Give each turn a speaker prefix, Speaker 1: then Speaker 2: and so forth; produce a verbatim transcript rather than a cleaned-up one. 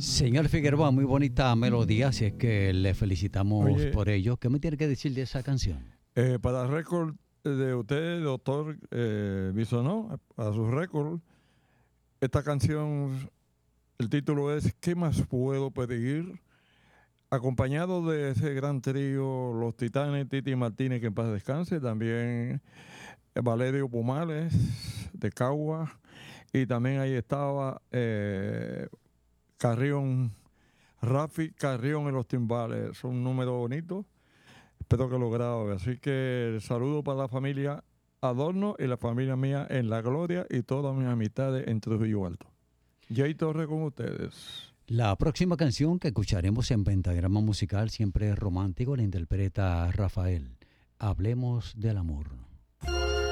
Speaker 1: Señor Figueroa, muy bonita melodía, así es que le felicitamos
Speaker 2: Oye,
Speaker 1: por ello. ¿Qué me tiene que decir de esa canción?
Speaker 2: eh, para récord de usted, doctor eh, Bisonó, para su récord, esta canción, el título es ¿Qué más puedo pedir? Acompañado de ese gran trío, Los Titanes, Titi Martínez, que en paz descanse, también Valerio Pumales, de Cagua, y también ahí estaba eh, Carrión, Rafi Carrión en los timbales. Es un número bonito, espero que lo grabe. Así que saludo para la familia Adorno y la familia mía en La Gloria y todas mis amistades en Trujillo Alto. Jay Torre con ustedes.
Speaker 1: La próxima canción que escucharemos en Pentagrama Musical, siempre es romántico, la interpreta Rafael. Hablemos del amor.